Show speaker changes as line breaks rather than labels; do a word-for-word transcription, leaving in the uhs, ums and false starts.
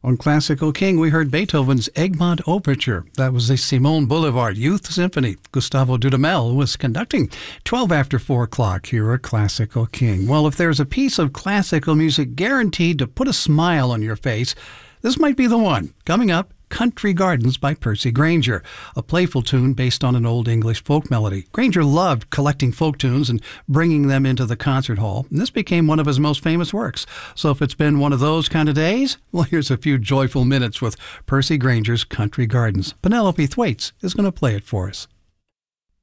On Classical King, we heard Beethoven's Egmont Overture. That was the Simone Boulevard Youth Symphony. Gustavo Dudamel was conducting. twelve after four o'clock here at Classical King. Well, if there's a piece of classical music guaranteed to put a smile on your face, this might be the one. Coming up, Country Gardens by Percy Grainger, a playful tune based on an old English folk melody. Grainger loved collecting folk tunes and bringing them into the concert hall, and this became one of his most famous works. So if it's been one of those kind of days, well, here's a few joyful minutes with Percy Grainger's Country Gardens. Penelope Thwaites is going to play it for us.